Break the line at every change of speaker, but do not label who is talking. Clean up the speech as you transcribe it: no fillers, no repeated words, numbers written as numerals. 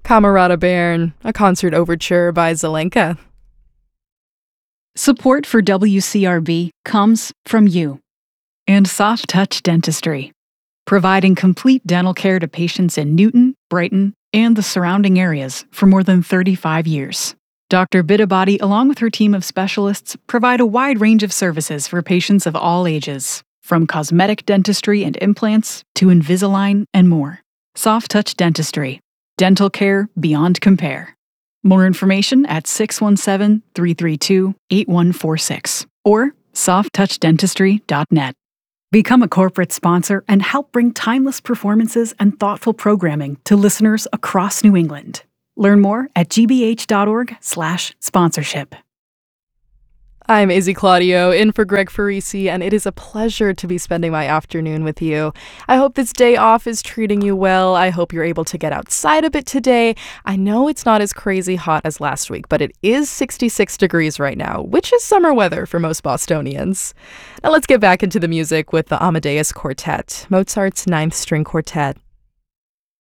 Kamerada Bern, a concert overture by Zelenka.
Support for WCRB comes from you and Soft Touch Dentistry, providing complete dental care to patients in Newton, Brighton, and the surrounding areas for more than 35 years. Dr. Bitabadi, along with her team of specialists, provide a wide range of services for patients of all ages, from cosmetic dentistry and implants to Invisalign and more. Soft Touch Dentistry, dental care beyond compare. More information at 617-332-8146 or softtouchdentistry.net. Become a corporate sponsor and help bring timeless performances and thoughtful programming to listeners across New England. Learn more at gbh.org/sponsorship.
I'm Izzy Claudio, in for Greg Farisi, and it is a pleasure to be spending my afternoon with you. I hope this day off is treating you well. I hope you're able to get outside a bit today. I know it's not as crazy hot as last week, but it is 66 degrees right now, which is summer weather for most Bostonians. Now let's get back into the music with the Amadeus Quartet, Mozart's Ninth String Quartet.